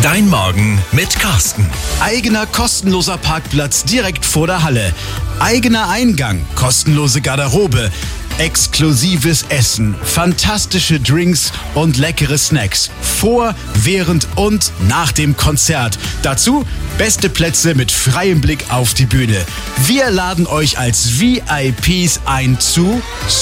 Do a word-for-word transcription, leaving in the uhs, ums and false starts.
Dein Morgen mit Carsten. Eigener kostenloser Parkplatz direkt vor der Halle. Eigener Eingang, kostenlose Garderobe. Exklusives Essen, fantastische Drinks und leckere Snacks. Vor, während und nach dem Konzert. Dazu beste Plätze mit freiem Blick auf die Bühne. Wir laden euch als V I Ps ein zu